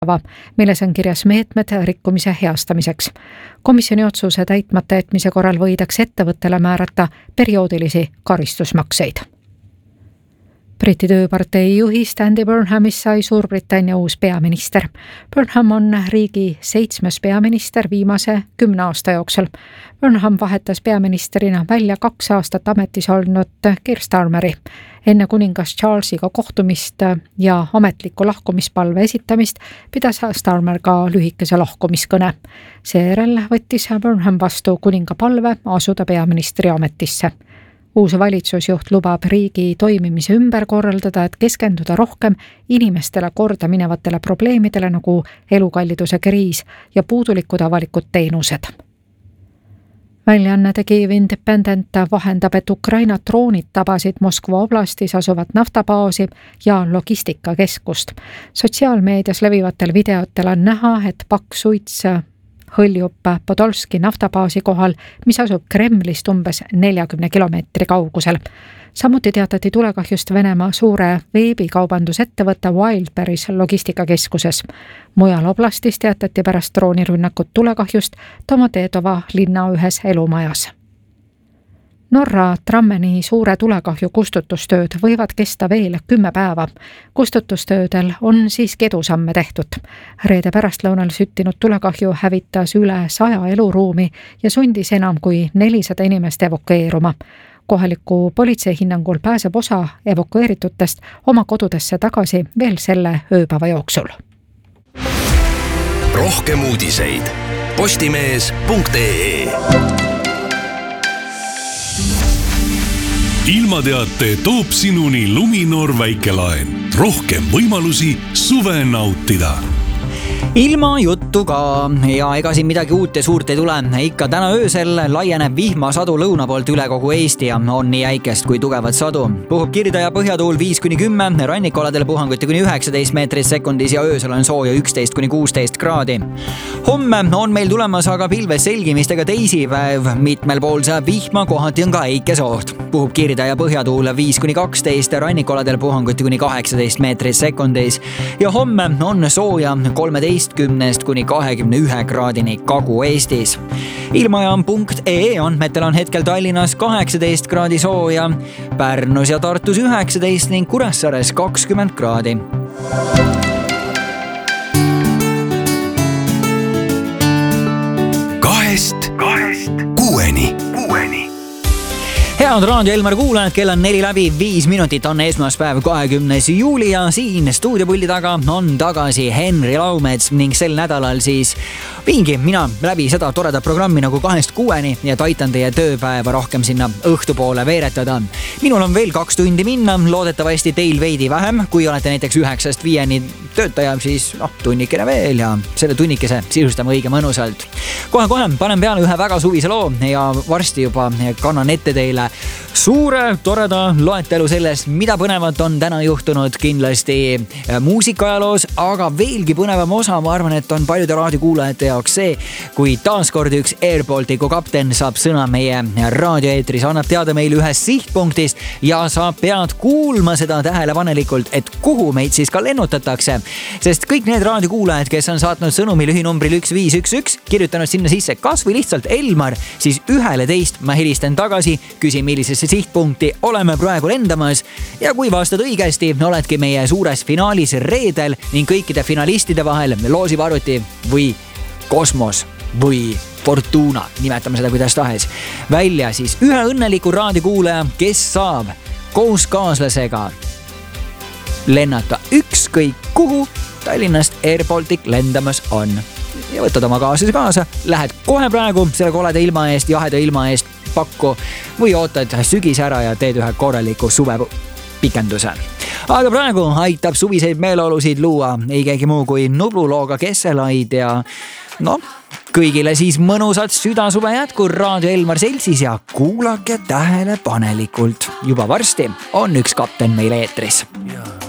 milles on kirjas meetmed rikkumise heastamiseks. Komisjoni otsuse täitmata jätmise korral võidakse ettevõttele määrata perioodilisi karistusmakseid. Briti tööpartei juhist Andy Burnhamist sai Suurbritannia uus peaminister. Burnham on riigi 7. peaminister viimase 10 aasta jooksul. Burnham vahetas peaministerina välja 2 aastat ametis olnud Keir Starmeri. Enne kuningas Charlesiga kohtumist ja ametliku lahkumispalve esitamist pidas Starmer ka lühikese lahkumiskõne. Seejärel võttis Burnham vastu kuninga palve asuda peaministri ametisse. Uus valitsusjuht lubab riigi toimimise ümber korraldada, et keskenduda rohkem inimestele korda minevatele probleemidele nagu elukalliduse kriis ja puudulikud avalikud teenused. Väljaanne The Kyiv Independent vahendab, et Ukraina droonid tabasid Moskva oblastis asuvat naftabaasi ja logistikakeskust. Sotsiaalmeedias levivatel videotel on näha, et pakk suits hõljub Podolski naftabaasi kohal, mis asub Kremlist umbes 40 kilomeetri kaugusel. Samuti teatati tulekahjust Venemaa suure veebikaubandusettevõtte Wildberries logistikakeskuses. Mujal oblastis teatati pärast droonirünnakut tulekahjust Domodedovo linna ühes elumajas. Norra Trammeni suure tulekahju kustutustööd võivad kesta veel 10 päeva. Kustutustöödel on siiski edusamme tehtud. Reede pärastlõunal süttinud tulekahju hävitas üle 100 eluruumi ja sundis enam kui 400 inimest evakueeruma. Kohaliku politsei hinnangul pääseb osa evakueeritutest oma kodudesse tagasi veel selle ööpäeva jooksul. Rohkem uudiseid postimees.ee. Ilmateate toob sinuni Luminor väikelaen. Rohkem võimalusi suve nautida. Ilma juttu ka ja ega siin midagi uut ja suurt ei tule. Ikka täna öösel laieneb vihmasadu lõuna poolt üle kogu Eesti ja on nii äikest kui tugevat sadu. Puhub kirda ja põhjatuul 5-10, rannikoladel puhanguti kuni 19 meetrit sekundis ja öösel on sooja 11-16 kraadi. Homme on meil tulemas aga pilves selgimistega teisipäev. Mitmel pool saab vihma, kohati on ka äikesoht. Puhub kirda ja põhjatuul 5-12, rannikoladel puhanguti kuni 18 meetrit sekundis ja homme on sooja 13-21 kraadini Kagu-Eestis. Ilmajaam.ee andmetel on hetkel Tallinnas 18 kraadi sooja, Pärnus ja Tartus 19 ning Kuressaares 20 kraadi. Kahest kuueni. Head Raadio Elmar kuulajad, kell on 4:05 minutit, on esmaspäev 20. juuli ja siin stuudiopuldi taga on tagasi Henri Laumets ning sel nädalal siis viingi mina läbi seda toredat programmi nagu 2-6 ja aitan teie tööpäeva rohkem sinna õhtupoole veeretada. Minul on veel 2 tundi minna, loodetavasti teil veidi vähem, kui olete näiteks 9-5 töötaja, siis tunnikene veel ja selle tunnikese sisustame õige mõnusalt. Kohe panen peale ühe väga suvise loo ja varsti juba kannan ette teile suure toreda loetelu sellest, mida põnevat on täna juhtunud kindlasti muusikaajaloos, aga veelgi põnevam osa, ma arvan, et on paljude raadiokuulajate jaoks see, kui taaskord üks Air Balticu kapten saab sõna meie raadioeetris, annab teada meile ühest sihtpunktist ja sa pead kuulma seda tähelepanelikult, et kuhu meid siis ka lennutatakse. Sest kõik need raadiokuulajad, kes on saatnud sõnumi lühinumbril 1511, kirjutanud sinna sisse kas või lihtsalt Elmar, siis ühele teist ma helistan tagasi, küsin, millisesse sihtpunkti oleme praegu lendamas ja kui vastad õigesti, oledki meie suures finaalis reedel ning kõikide finalistide vahel loosivaruti või kosmos või Fortuna, nimetame seda kuidas tahes, välja siis ühe õnneliku raadiokuulaja, kes saab koos kaaslasega lennata ükskõik kuhu Tallinnast Air Baltic lendamas on. Ja võtad oma kaaslase kaasa, lähed kohe praegu selle koleda ilma eest, jaheda ilma eest pakku või ootad sügis ära ja teed ühe korraliku suvepikenduse. Aga praegu aitab suviseid meeleolusid luua ei keegi muu kui Nublulooga Kesselaid ja kõigile siis mõnusat südasuve jätku Raadio Elmar seltsis ja kuulake tähelepanelikult. Juba varsti on üks kapten meil eetris.